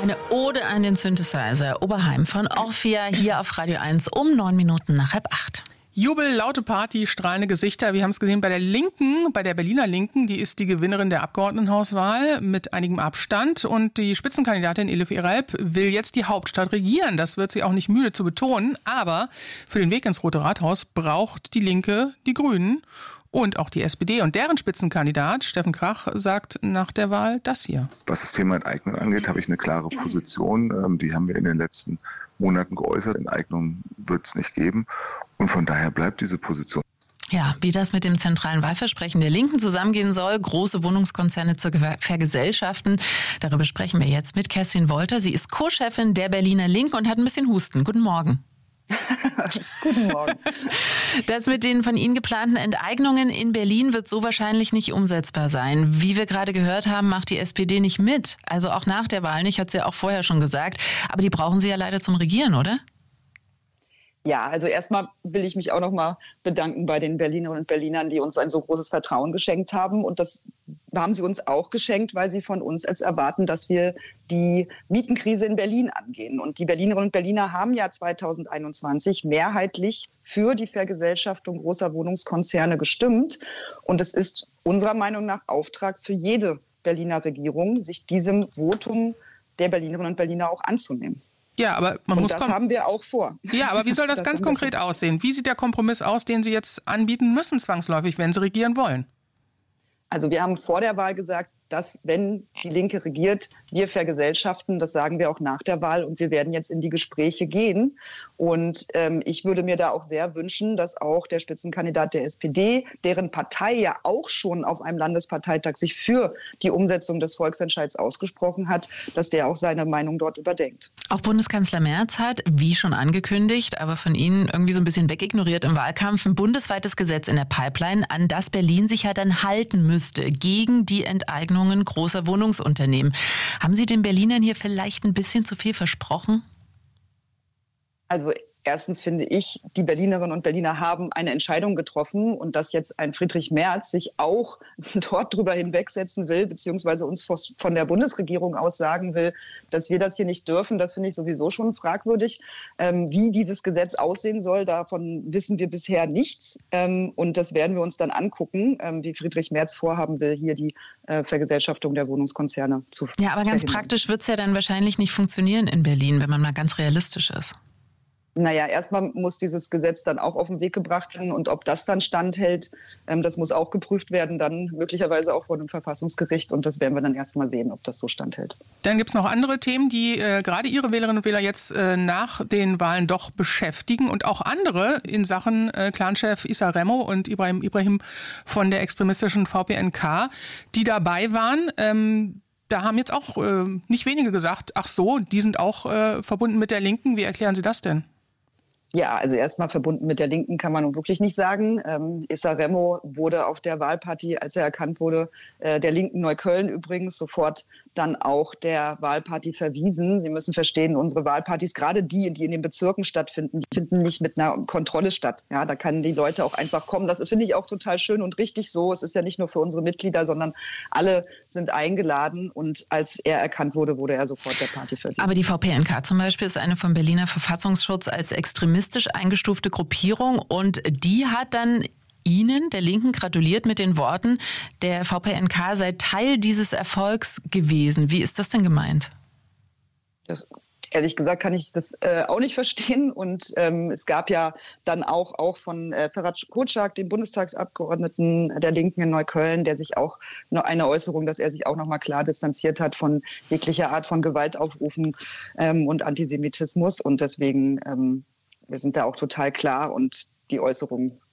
Eine Ode an den Synthesizer. Oberheim von Orphea hier auf Radio 1 um 9 Minuten nach 7:30. Jubel, laute Party, strahlende Gesichter. Wir haben es gesehen bei der Linken, bei der Berliner Linken. Die ist die Gewinnerin der Abgeordnetenhauswahl mit einigem Abstand. Und die Spitzenkandidatin Elif Eralp will jetzt die Hauptstadt regieren. Das wird sie auch nicht müde zu betonen. Aber für den Weg ins Rote Rathaus braucht die Linke die Grünen und auch die SPD. Und deren Spitzenkandidat, Steffen Krach, sagt nach der Wahl das hier. Was das Thema Enteignung angeht, habe ich eine klare Position. Die haben wir in den letzten Monaten geäußert. Enteignung wird es nicht geben. Und von daher bleibt diese Position. Ja, wie das mit dem zentralen Wahlversprechen der Linken zusammengehen soll, große Wohnungskonzerne zu vergesellschaften, darüber sprechen wir jetzt mit Kerstin Wolter. Sie ist Co-Chefin der Berliner Linken und hat ein bisschen Husten. Guten Morgen. Guten Morgen. Das mit den von Ihnen geplanten Enteignungen in Berlin wird so wahrscheinlich nicht umsetzbar sein. Wie wir gerade gehört haben, macht die SPD nicht mit. Also auch nach der Wahl nicht, hat sie ja auch vorher schon gesagt. Aber die brauchen Sie ja leider zum Regieren, oder? Ja, also erstmal will ich mich auch noch mal bedanken bei den Berlinerinnen und Berlinern, die uns ein so großes Vertrauen geschenkt haben. Und das haben sie uns auch geschenkt, weil sie von uns als erwarten, dass wir die Mietenkrise in Berlin angehen. Und die Berlinerinnen und Berliner haben ja 2021 mehrheitlich für die Vergesellschaftung großer Wohnungskonzerne gestimmt. Und es ist unserer Meinung nach Auftrag für jede Berliner Regierung, sich diesem Votum der Berlinerinnen und Berliner auch anzunehmen. Ja, aber das haben wir auch vor. Ja, aber wie soll das ganz konkret aussehen? Wie sieht der Kompromiss aus, den Sie jetzt anbieten müssen, zwangsläufig, wenn Sie regieren wollen? Also wir haben vor der Wahl gesagt, dass, wenn die Linke regiert, wir vergesellschaften. Das sagen wir auch nach der Wahl. Und wir werden jetzt in die Gespräche gehen. Und ich würde mir da auch sehr wünschen, dass auch der Spitzenkandidat der SPD, deren Partei ja auch schon auf einem Landesparteitag sich für die Umsetzung des Volksentscheids ausgesprochen hat, dass der auch seine Meinung dort überdenkt. Auch Bundeskanzler Merz hat, wie schon angekündigt, aber von Ihnen irgendwie so ein bisschen wegignoriert im Wahlkampf, ein bundesweites Gesetz in der Pipeline, an das Berlin sich ja dann halten müsste, gegen die Enteignung großer Wohnungsunternehmen. Haben Sie den Berlinern hier vielleicht ein bisschen zu viel versprochen? Also erstens finde ich, die Berlinerinnen und Berliner haben eine Entscheidung getroffen, und dass jetzt ein Friedrich Merz sich auch dort drüber hinwegsetzen will, beziehungsweise uns von der Bundesregierung aus sagen will, dass wir das hier nicht dürfen, das finde ich sowieso schon fragwürdig. Wie dieses Gesetz aussehen soll, davon wissen wir bisher nichts. Und das werden wir uns dann angucken, wie Friedrich Merz vorhaben will, hier die Vergesellschaftung der Wohnungskonzerne zu verhindern. Ja, aber ganz praktisch wird es ja dann wahrscheinlich nicht funktionieren in Berlin, wenn man mal ganz realistisch ist. Naja, erstmal muss dieses Gesetz dann auch auf den Weg gebracht werden, und ob das dann standhält, das muss auch geprüft werden, dann möglicherweise auch vor dem Verfassungsgericht, und das werden wir dann erstmal sehen, ob das so standhält. Dann gibt es noch andere Themen, die gerade Ihre Wählerinnen und Wähler jetzt nach den Wahlen doch beschäftigen, und auch andere in Sachen Clanchef Issa Remo und Ibrahim von der extremistischen VPNK, die dabei waren. Da haben jetzt auch nicht wenige gesagt, ach so, die sind auch verbunden mit der Linken. Wie erklären Sie das denn? Ja, also erstmal verbunden mit der Linken kann man nun wirklich nicht sagen. Issa Remo wurde auf der Wahlparty, als er erkannt wurde, der Linken Neukölln übrigens, sofort dann auch der Wahlparty verwiesen. Sie müssen verstehen, unsere Wahlpartys, gerade die in den Bezirken stattfinden, die finden nicht mit einer Kontrolle statt. Ja, da können die Leute auch einfach kommen. Das ist, finde ich, auch total schön und richtig so. Es ist ja nicht nur für unsere Mitglieder, sondern alle sind eingeladen. Und als er erkannt wurde, wurde er sofort der Party verwiesen. Aber die VPNK zum Beispiel ist eine vom Berliner Verfassungsschutz als extremistisch eingestufte Gruppierung, und die hat dann Ihnen, der Linken, gratuliert mit den Worten, der VPNK sei Teil dieses Erfolgs gewesen. Wie ist das denn gemeint? Ehrlich gesagt kann ich das auch nicht verstehen. Und es gab ja dann auch von Ferhat Kotschak, dem Bundestagsabgeordneten der Linken in Neukölln, der sich auch noch eine Äußerung, dass er sich auch noch mal klar distanziert hat von jeglicher Art von Gewaltaufrufen und Antisemitismus. Und deswegen wir sind da auch total klar, und die Äußerung